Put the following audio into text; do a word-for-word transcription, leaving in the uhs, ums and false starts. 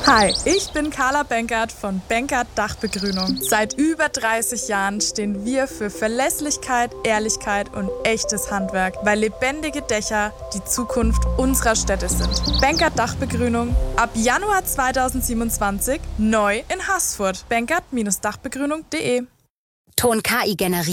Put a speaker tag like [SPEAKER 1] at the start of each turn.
[SPEAKER 1] Hi, ich bin Carla Benkert von Benkert Dachbegrünung. Seit über dreißig Jahren stehen wir für Verlässlichkeit, Ehrlichkeit und echtes Handwerk, weil lebendige Dächer die Zukunft unserer Städte sind. Benkert Dachbegrünung ab Januar zweitausendsiebenundzwanzig neu in Haßfurt. benkert Dachbegrünung punkt de
[SPEAKER 2] Ton K I generiert.